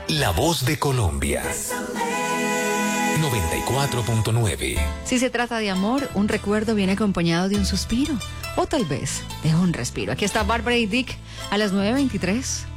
La voz de Colombia. 94.9. Si se trata de amor, un recuerdo viene acompañado de un suspiro. O tal vez de un respiro. Aquí está Bárbara y Dick a las 9:23.